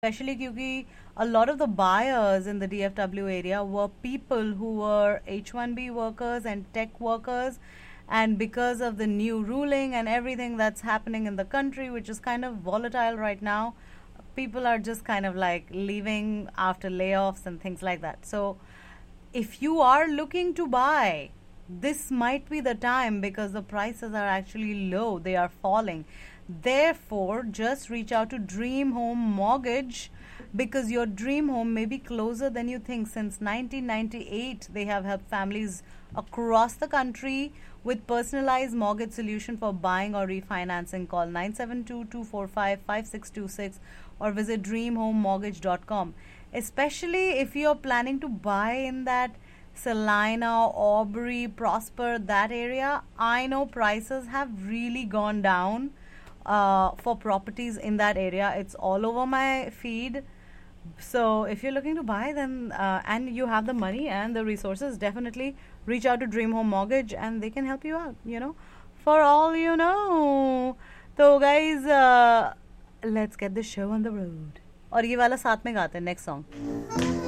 especially क्योंकि a lot of the buyers in the DFW area were people who were H1B workers and tech workers, and because of the new ruling and everything that's happening in the country, which is kind of volatile right now, people are just kind of like leaving after layoffs and things like that. So if you are looking to buy, this might be the time because the prices are actually low, they are falling. Therefore, just reach out to Dream Home Mortgage because your dream home may be closer than you think. Since 1998, they have helped families across the country with personalized mortgage solution for buying or refinancing. Call 972-245-5626 or visit dreamhomemortgage.com. Especially if you're planning to buy in that Salina, Aubrey, Prosper, that area, I know prices have really gone down for properties in that area. It's all over my feed. So if you're looking to buy, then and you have the money and the resources, definitely reach out to Dream Home Mortgage and they can help you out, for all you know. So guys, let's get the show on the road. और ये वाला साथ में गाते हैं, next song.